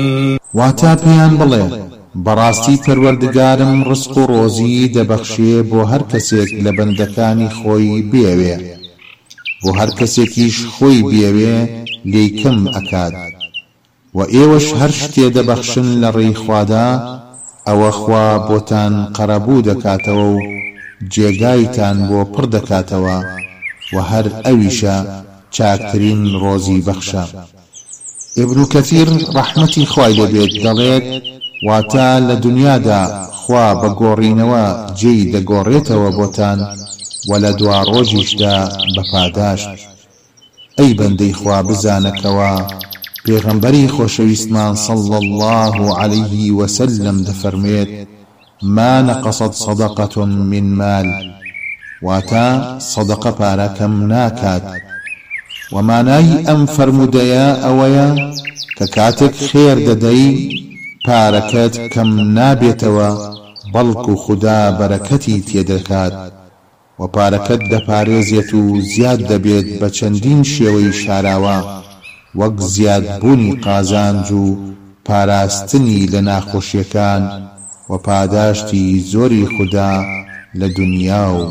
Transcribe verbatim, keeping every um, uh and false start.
واتا پێیان بڵێ بەڕاستی پەروەردگارم ڕزق و ڕۆزی دەبەخشێ بۆ هەر کەسێک لە بەندەکانی خۆی بێوێ، بۆ هەر کەسێکیش خۆی بێوێ لێی کەم ئەکات، و ئێوەش هەر شتێ دەبەخشن لە ڕێی خوادا ئەوە خوا بۆتان قەرەبوو دەکاتەوە و جێگایتان بۆ پڕ دەکاتەوە و هەر ئەویشە چاکترین ڕۆزی بەخشە. ئیبن کەثیر ڕەحمەتی خوای لێبێت دەڵێت واتە لە دنیادا خوا بە گۆڕینەوە جێی دەگۆڕێتەوە بۆتان و لە دوا ڕۆژیشدا بە پاداشت. ئەی بەندەی خوا بزانەکەوە پێغەمبەری خۆشەویستمان صلی الله عليه وسلم دەفەرمێت ما نقصت صدقة من مال، واتە سەدەقە پارەکەم ناکات. ومانای ئەم فەرمودەیە ئەوەیە کە کاتێک خێر دەدەی پارەکەت کەم نابێتەوە بەڵکو خوددا بەرەکەتی تێدەکات و پارەکەت دەپارێزێت و زیاد دەبێت بە چەندین شێوەی شاراوە، وەک زیادبوونی قازانج و پاراستنی لە ناخۆشیەکان و پاداشتی زۆری خوددا لە دنیا و